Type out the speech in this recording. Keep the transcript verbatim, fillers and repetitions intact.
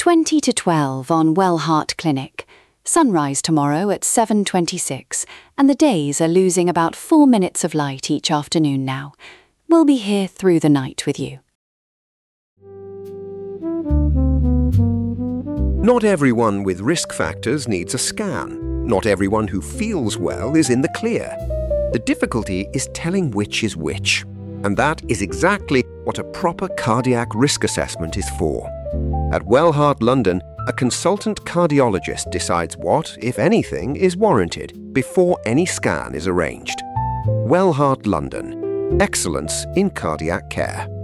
twenty to twelve on Wellheart Clinic. Sunrise tomorrow at seven twenty-six, and the days are losing about four minutes of light each afternoon now. We'll be here through the night with you. Not everyone with risk factors needs a scan. Not everyone who feels well is in the clear. The difficulty is telling which is which. And that is exactly what a proper cardiac risk assessment is for. At Wellheart London, a consultant cardiologist decides what, if anything, is warranted before any scan is arranged. Wellheart London. Excellence in cardiac care.